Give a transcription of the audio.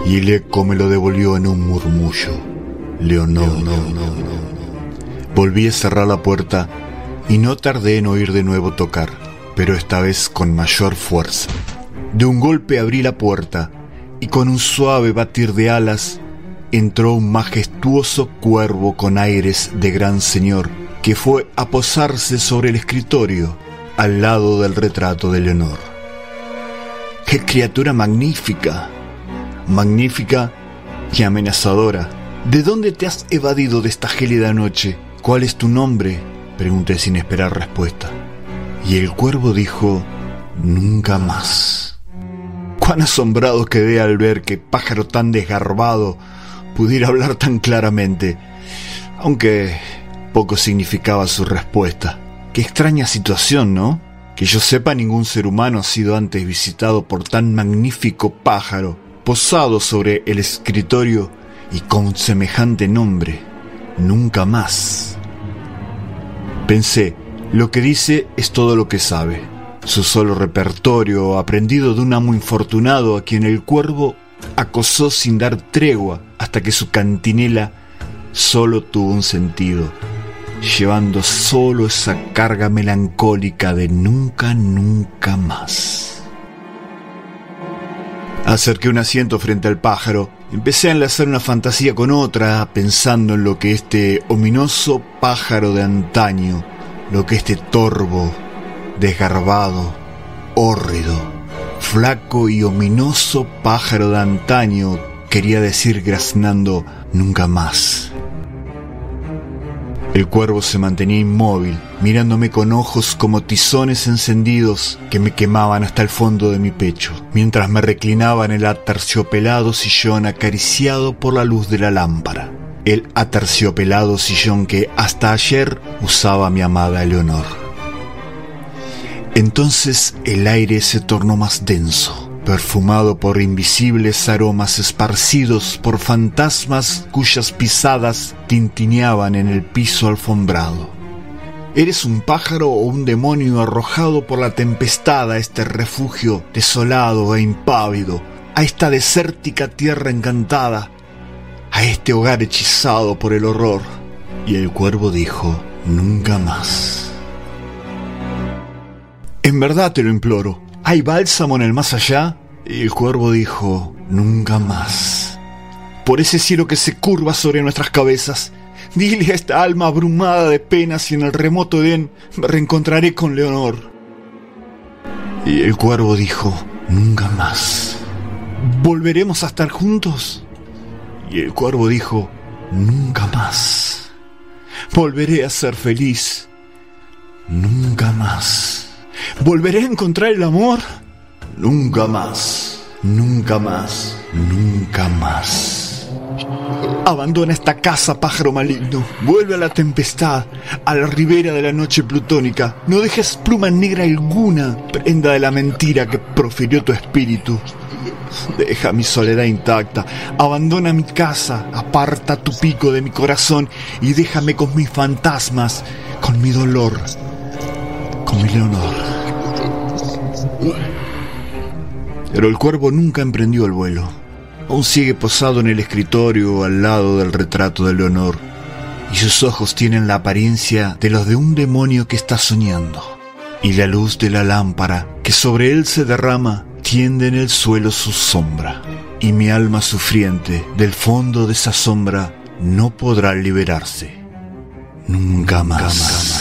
y el eco me lo devolvió en un murmullo. Leonor. Volví a cerrar la puerta y no tardé en oír de nuevo tocar, pero esta vez con mayor fuerza. De un golpe abrí la puerta y con un suave batir de alas entró un majestuoso cuervo con aires de gran señor que fue a posarse sobre el escritorio al lado del retrato de Leonor. ¡Qué criatura magnífica! Magnífica y amenazadora. ¿De dónde te has evadido de esta gélida noche? ¿Cuál es tu nombre?, pregunté sin esperar respuesta. Y el cuervo dijo: nunca más. Cuán asombrado quedé al ver que pájaro tan desgarbado pudiera hablar tan claramente, aunque poco significaba su respuesta. Qué extraña situación, ¿no? Que yo sepa, ningún ser humano ha sido antes visitado por tan magnífico pájaro, posado sobre el escritorio y con semejante nombre. Nunca más. Pensé, lo que dice es todo lo que sabe. Su solo repertorio, aprendido de un amo infortunado a quien el cuervo acosó sin dar tregua hasta que su cantinela solo tuvo un sentido, llevando solo esa carga melancólica de nunca, nunca más. Acerqué un asiento frente al pájaro. Empecé a enlazar una fantasía con otra, pensando en lo que este ominoso pájaro de antaño, lo que este torvo, desgarbado, hórrido, flaco y ominoso pájaro de antaño quería decir graznando nunca más. El cuervo se mantenía inmóvil, mirándome con ojos como tizones encendidos que me quemaban hasta el fondo de mi pecho, mientras me reclinaba en el aterciopelado sillón acariciado por la luz de la lámpara. El aterciopelado sillón que hasta ayer usaba mi amada Eleonor. Entonces el aire se tornó más denso, perfumado por invisibles aromas esparcidos por fantasmas cuyas pisadas tintineaban en el piso alfombrado. ¿Eres un pájaro o un demonio arrojado por la tempestad a este refugio desolado e impávido, a esta desértica tierra encantada, a este hogar hechizado por el horror? Y el cuervo dijo: nunca más. En verdad te lo imploro, ¿hay bálsamo en el más allá? Y el cuervo dijo: nunca más. Por ese cielo que se curva sobre nuestras cabezas, dile a esta alma abrumada de penas y en el remoto Edén me reencontraré con Leonor. Y el cuervo dijo: nunca más. ¿Volveremos a estar juntos? Y el cuervo dijo: nunca más. Volveré a ser feliz. Nunca más. ¿Volveré a encontrar el amor? Nunca más, nunca más, nunca más. Abandona esta casa, pájaro maligno. Vuelve a la tempestad, a la ribera de la noche plutónica. No dejes pluma negra alguna, prenda de la mentira que profirió tu espíritu. Deja mi soledad intacta, abandona mi casa, aparta tu pico de mi corazón y déjame con mis fantasmas, con mi dolor, con mi Leonor. Pero el cuervo nunca emprendió el vuelo. Aún sigue posado en el escritorio al lado del retrato de Leonor, y sus ojos tienen la apariencia de los de un demonio que está soñando, y la luz de la lámpara que sobre él se derrama tiende en el suelo su sombra, y mi alma sufriente del fondo de esa sombra no podrá liberarse nunca más.